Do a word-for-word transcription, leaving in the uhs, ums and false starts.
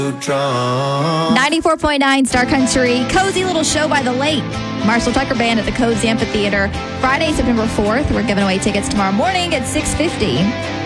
ninety-four point nine Star Country, cozy little show by the lake. Marshall Tucker Band at the Cozy Amphitheater. Friday, September fourth. We're giving away tickets tomorrow morning at six fifty.